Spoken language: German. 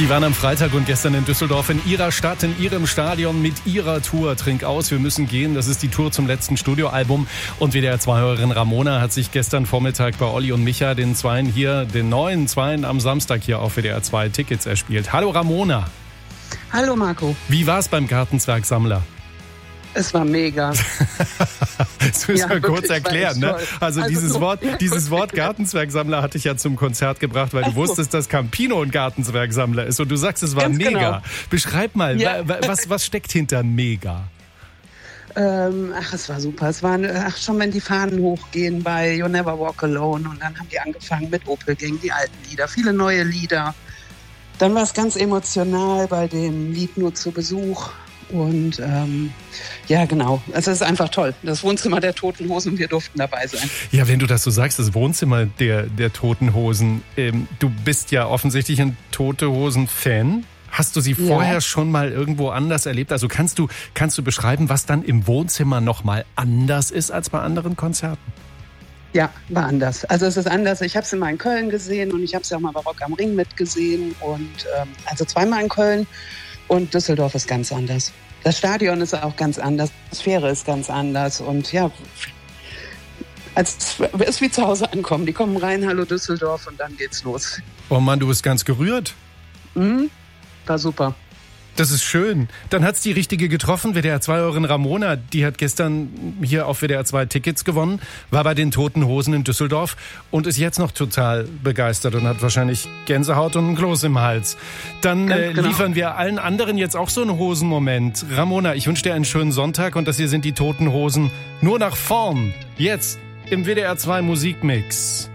Die waren am Freitag und gestern in Düsseldorf in ihrer Stadt, in ihrem Stadion mit ihrer Tour Trink aus, wir müssen gehen. Das ist die Tour zum letzten Studioalbum. Und WDR2-Hörerin Ramona hat sich gestern Vormittag bei Olli und Micha, den neuen Zweien am Samstag hier auf WDR2 Tickets erspielt. Hallo Ramona. Hallo Marco. Wie war's beim Gartenzwergsammler? Es war mega. Das müssen wir kurz erklären. Ne? Also dieses so, Wort Gartenzwergsammler hatte ich ja zum Konzert gebracht, weil du wusstest, dass Campino ein Gartenzwergsammler ist. Und du sagst, es war Ganz mega. genau. Beschreib mal, was steckt hinter mega? Es war super. Es waren schon, wenn die Fahnen hochgehen bei You Never Walk Alone. Und dann haben die angefangen mit Opel Gang, die alten Lieder, viele neue Lieder. Dann war es ganz emotional bei dem Lied Nur zu Besuch. Und ja, genau. Also es ist einfach toll. Das Wohnzimmer der Toten Hosen, wir durften dabei sein. Ja, wenn du das so sagst, das Wohnzimmer der Toten Hosen. Du bist ja offensichtlich ein Tote Hosen-Fan. Hast du sie vorher schon mal irgendwo anders erlebt? Also kannst du beschreiben, was dann im Wohnzimmer noch mal anders ist als bei anderen Konzerten? Ja, war anders. Also es ist anders. Ich habe sie mal in Köln gesehen und ich habe sie auch mal bei Rock am Ring mitgesehen. Und also zweimal in Köln. Und Düsseldorf ist ganz anders. Das Stadion ist auch ganz anders. Die Atmosphäre ist ganz anders. Und ja, es ist wie zu Hause ankommen. Die kommen rein, hallo Düsseldorf, und dann geht's los. Oh Mann, du bist ganz gerührt. War super. Das ist schön. Dann hat's die Richtige getroffen. WDR2-Hörerin Ramona, die hat gestern hier auf WDR2 Tickets gewonnen, war bei den Toten Hosen in Düsseldorf und ist jetzt noch total begeistert und hat wahrscheinlich Gänsehaut und einen Kloß im Hals. Dann liefern wir allen anderen jetzt auch so einen Hosenmoment. Ramona, ich wünsche dir einen schönen Sonntag und das hier sind die Toten Hosen nur nach vorn. Jetzt im WDR2 Musikmix.